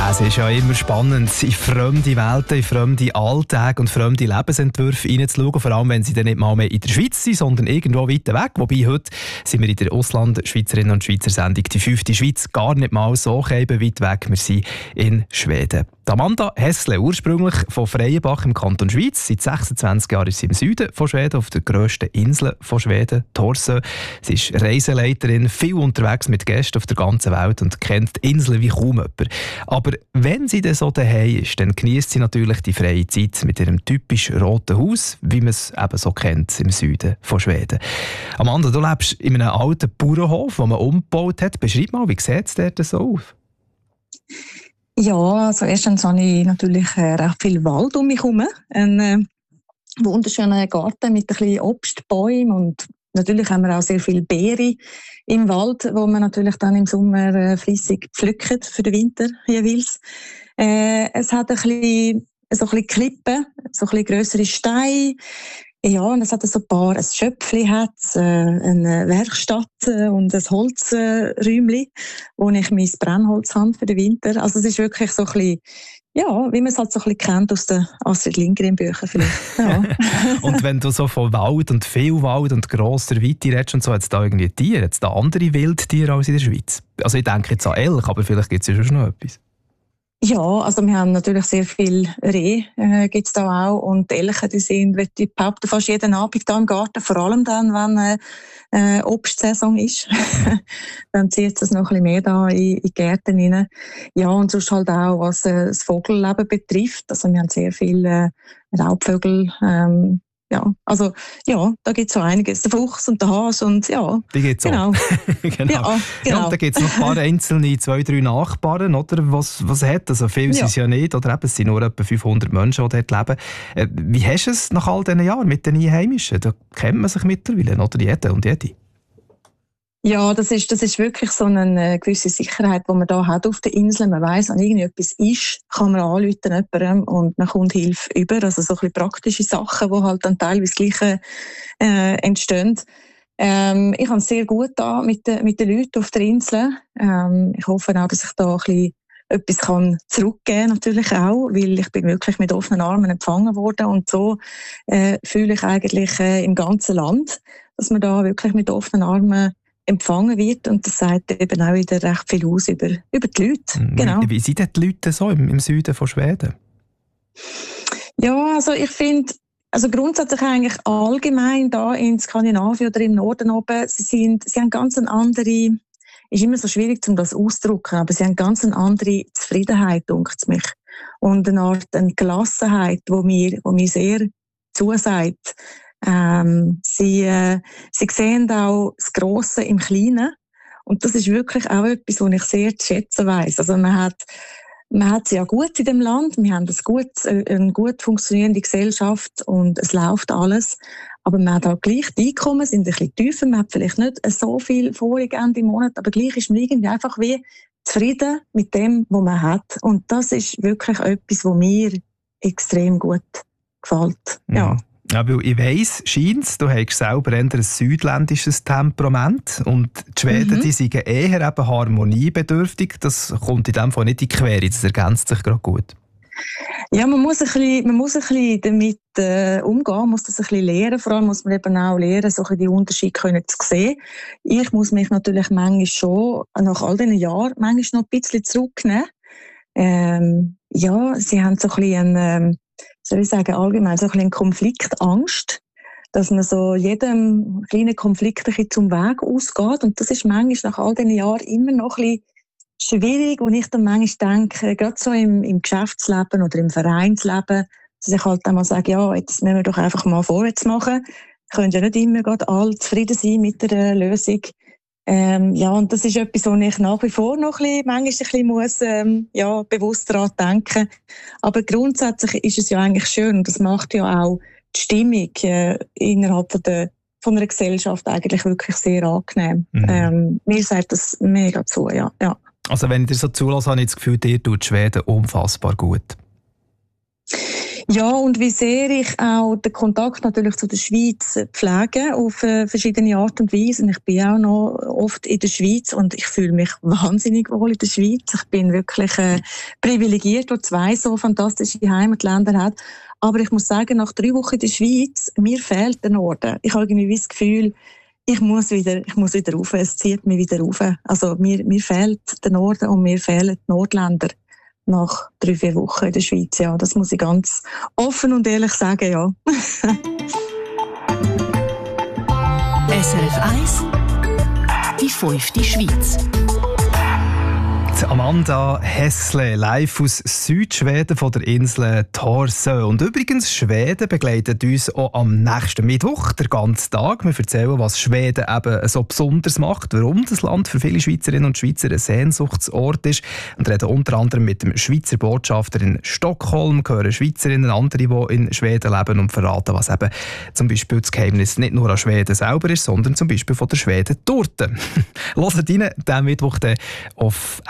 Es ist ja immer spannend, in fremde Welten, in fremde Alltage und fremde Lebensentwürfe hineinzuschauen, vor allem wenn sie dann nicht mal mehr in der Schweiz sind, sondern irgendwo weiter weg. Wobei heute sind wir in der Ausland-Schweizerinnen und Schweizer Sendung «Die 5. Schweiz» gar nicht mal so weit weg. Wir sind in Schweden. Amanda Hessle, ursprünglich von Freienbach im Kanton Schweiz. Seit 26 Jahren ist sie im Süden von Schweden, auf der grössten Insel von Schweden, Torsö. Sie ist Reiseleiterin, viel unterwegs mit Gästen auf der ganzen Welt und kennt die Insel wie kaum jemand. Aber wenn sie dann so daheim ist, dann genießt sie natürlich die freie Zeit mit ihrem typisch roten Haus, wie man es eben so kennt im Süden von Schweden. Amanda, du lebst in einem alten Bauernhof, den man umgebaut hat. Beschreib mal, wie sieht es dort so aus? Ja, also erstens habe ich natürlich recht viel Wald um mich herum. Einen wunderschönen Garten mit ein bisschen Obstbäumen und natürlich haben wir auch sehr viele Beeren im Wald, wo man natürlich dann im Sommer fließig pflückt für den Winter jeweils. Es hat ein bisschen Klippen, so ein bisschen grössere Steine. Ja, und es hat so ein Schöpfli hat, eine Werkstatt und ein Holzräumli, wo ich mein Brennholz habe für den Winter. Also es ist wirklich so ein bisschen, ja, wie man es halt so ein bisschen kennt aus den Astrid Lindgren-Büchern vielleicht. Ja. Und wenn du so von Wald und viel Wald und grosser Weite redest und so, hat es da irgendwie Tiere, hat es da andere Wildtiere als in der Schweiz? Also ich denke jetzt an Elch, aber vielleicht gibt es ja schon noch etwas. Ja, also wir haben natürlich sehr viel Rehe, gibt's da auch. Und die Elche, die sind, würde ich behaupten, fast jeden Abend da im Garten, vor allem dann, wenn Obstsaison ist. Dann zieht es noch ein bisschen mehr da in die Gärten rein. Ja, und sonst halt auch, was das Vogelleben betrifft. Also wir haben sehr viele Raubvögel, ja, also, ja, da gibt es so einiges. Der Fuchs und der Hase und ja. Die gibt's genau. Genau. Ja, Ja, und da gibt es noch ein paar einzelne, 2-3 Nachbarn, oder? Was hat das? Also viel sind es ja nicht, oder? Es sind nur etwa 500 Menschen, die dort leben. Wie hast du es nach all diesen Jahren mit den Einheimischen? Da kennt man sich mittlerweile, oder? Jeder und jede. Ja, das ist wirklich so eine gewisse Sicherheit, die man da hat auf der Insel. Man weiss, wenn irgendetwas ist, kann man anrufen jemandem und man kommt Hilfe über. Also so ein bisschen praktische Sachen, die halt dann teilweise gleich entstehen. Ich habe es sehr gut da mit den Leuten auf der Insel. Ich hoffe auch, dass ich da ein bisschen etwas zurückgeben kann, natürlich auch, weil ich bin wirklich mit offenen Armen empfangen worden und so fühle ich eigentlich im ganzen Land, dass man da wirklich mit offenen Armen empfangen wird und das sagt eben auch wieder recht viel aus über die Leute. Genau. Wie sind denn die Leute so im Süden von Schweden? Ja, also ich finde, also grundsätzlich eigentlich allgemein da in Skandinavien oder im Norden oben, sie haben ganz eine andere, ist immer so schwierig, um das auszudrücken, aber sie haben ganz eine andere Zufriedenheit, denkt mich. Und eine Gelassenheit, wo mir sehr zusagt. Sie sehen auch das Grosse im Kleinen. Und das ist wirklich auch etwas, was ich sehr zu schätzen weiss. Also man hat es ja gut in dem Land. Wir haben eine gut funktionierende Gesellschaft und es läuft alles. Aber man hat auch gleich die Einkommen, sind ein bisschen tiefer. Man hat vielleicht nicht so viel vorig Ende im Monat, aber gleich ist man irgendwie einfach wie zufrieden mit dem, was man hat. Und das ist wirklich etwas, was mir extrem gut gefällt. Ja. Ja, weil ich weiss, scheint's, du hast selber eher ein südländisches Temperament und die Schweden, die sind eher eben harmoniebedürftig. Das kommt in dem Fall nicht in die Quere, das ergänzt sich gerade gut. Ja, man muss ein bisschen damit umgehen, muss das ein bisschen lernen. Vor allem muss man eben auch lernen, so die Unterschiede zu sehen. Ich muss mich natürlich manchmal schon, nach all diesen Jahren, manchmal noch ein bisschen zurücknehmen. Ja, sie haben so ein bisschen soll ich sagen, allgemein so ein bisschen Konfliktangst, dass man so jedem kleinen Konflikt ein bisschen zum Weg ausgeht. Und das ist manchmal nach all diesen Jahren immer noch ein bisschen schwierig, wo ich dann manchmal denke, gerade so im Geschäftsleben oder im Vereinsleben, dass ich halt einmal sage, ja, jetzt müssen wir doch einfach mal vorwärts machen. Wir können ja nicht immer gerade alle zufrieden sein mit der Lösung. Ja, und das ist etwas, wo ich nach wie vor noch manchmal ein bisschen muss, bewusst daran denken. Aber grundsätzlich ist es ja eigentlich schön und das macht ja auch die Stimmung innerhalb von einer Gesellschaft eigentlich wirklich sehr angenehm. Mir sagt das mega zu, ja. Also wenn ich dir so zulasse, habe ich das Gefühl, dir tut Schweden unfassbar gut. Ja, und wie sehr ich auch den Kontakt natürlich zu der Schweiz pflege auf verschiedene Art und Weise. Und ich bin auch noch oft in der Schweiz und ich fühle mich wahnsinnig wohl in der Schweiz. Ich bin wirklich privilegiert, der 2 so fantastische Heimatländer hat. Aber ich muss sagen, nach 3 Wochen in der Schweiz, mir fehlt der Norden. Ich habe irgendwie das Gefühl, ich muss wieder rauf. Es zieht mich wieder rauf. Also mir fehlt der Norden und mir fehlen die Nordländer. Nach 3-4 Wochen in der Schweiz, ja. Das muss ich ganz offen und ehrlich sagen, ja. SRF 1, die 5. Schweiz. Amanda Hessle, live aus Südschweden von der Insel Torsö. Und übrigens, Schweden begleitet uns auch am nächsten Mittwoch den ganzen Tag. Wir erzählen, was Schweden eben so besonders macht, warum das Land für viele Schweizerinnen und Schweizer ein Sehnsuchtsort ist. Und reden unter anderem mit dem Schweizer Botschafter in Stockholm, hören Schweizerinnen, andere, die in Schweden leben, und verraten, was eben zum Beispiel das Geheimnis nicht nur an Schweden selber ist, sondern zum Beispiel von der Schweden-Torte. Hört rein, diesen Mittwoch auf